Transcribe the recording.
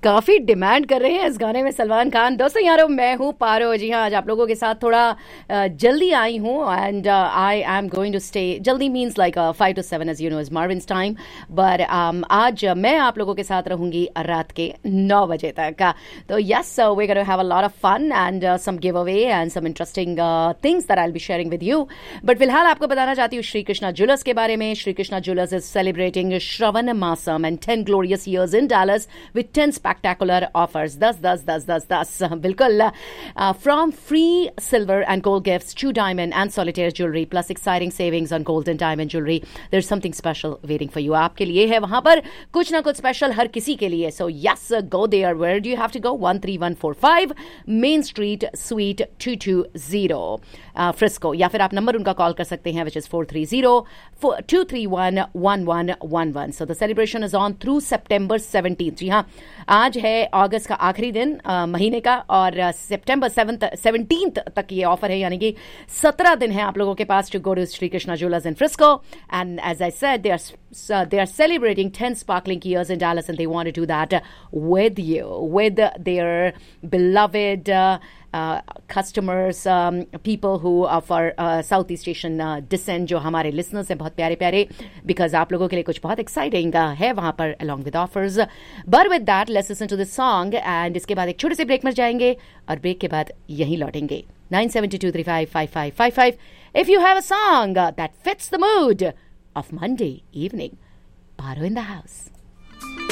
काफी डिमांड कर रहे हैं इस गाने में सलमान खान। दोस्तों यारो, मैं हूँ पारो। जी हाँ, आज आप लोगों के साथ थोड़ा जल्दी आई हूँ and I am going to stay. जल्दी means like 5 to 7 as you know is मार्विन्स time, but आज मैं आप लोगों के साथ रहूंगी रात के 9 बजे तक। तो yes, we gonna have a lot of fun and some give away and some interesting things that I will be sharing with you. But फिलहाल आपको बताना चाहती हूँ श्री कृष्णा ज्वेलर्स के बारे में। Shri Krishna jewellers is celebrating Shravan मासम and 10 glorious years in Dallas with 10 spectacular offers. 10 बिल्कुल। From free silver and gold gifts to diamond and solitaire jewelry plus exciting savings on gold and diamond jewelry. There's something special waiting for you. आपके लिए है वहां पर कुछ ना कुछ special हर किसी के लिए. So yes, go there. Where do you have to go? 13145 Main Street, Suite 220, Frisco. या फिर आप नंबर उनका कॉल कर सकते हैं, which is 430-231-1111. So the celebration is on through September 17th. जी हाँ, आज है अगस्त का आखिरी दिन महीने का, और सितंबर 17th तक ये ऑफर है, यानी कि 17 दिन है आप लोगों के पास to go to Shri Krishna jewellers in Frisco. And as I said, they are celebrating 10 sparkling years in Dallas, and they want to do that with you, with their beloved customers, people who are for Southeast Asian descent, जो हमारे listeners हैं बहुत प्यारे प्यारे, because आप लोगों के लिए कुछ बहुत exciting है वहाँ पर along with offers. But with that, let's listen to this song, and इसके बाद एक छोटे से ब्रेक में जाएंगे, और ब्रेक के बाद यहीं लौटेंगे. 972-235-5555 if you have a song that fits the mood of Monday evening. Paro in the house.